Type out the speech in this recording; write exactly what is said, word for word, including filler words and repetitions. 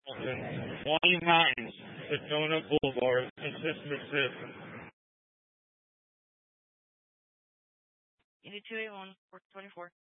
Wadi Mountains, Sedona Boulevard, and Christmas River. Unit two eight one, four twenty-four.